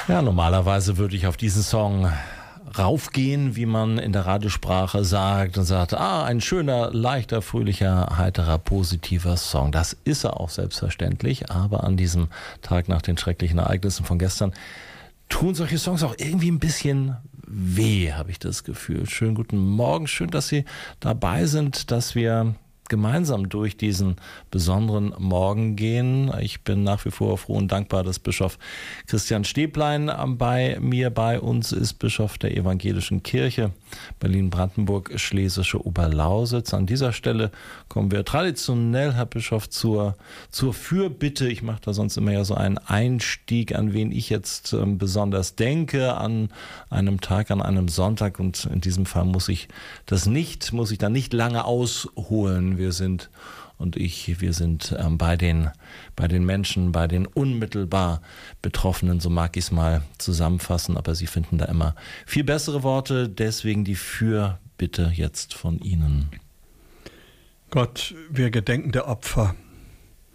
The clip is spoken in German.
Ja, normalerweise würde ich auf diesen Song raufgehen, wie man in der Radiosprache sagt und sagt, ein schöner, leichter, fröhlicher, heiterer, positiver Song. Das ist er auch selbstverständlich, aber an diesem Tag nach den schrecklichen Ereignissen von gestern tun solche Songs auch irgendwie ein bisschen weh, habe ich das Gefühl. Schönen guten Morgen, schön, dass Sie dabei sind, dass wir gemeinsam durch diesen besonderen Morgen gehen. Ich bin nach wie vor froh und dankbar, dass Bischof Christian Stäblein bei uns ist, Bischof der Evangelischen Kirche Berlin-Brandenburg, Schlesische Oberlausitz. An dieser Stelle kommen wir traditionell, Herr Bischof, zur Fürbitte. Ich mache da sonst immer ja so einen Einstieg, an wen ich jetzt besonders denke, an einem Tag, an einem Sonntag, und in diesem Fall muss ich da nicht lange ausholen. Wir sind bei den Menschen, bei den unmittelbar Betroffenen, so mag ich es mal zusammenfassen, aber Sie finden da immer viel bessere Worte, deswegen die Fürbitte jetzt von Ihnen. Gott, wir gedenken der Opfer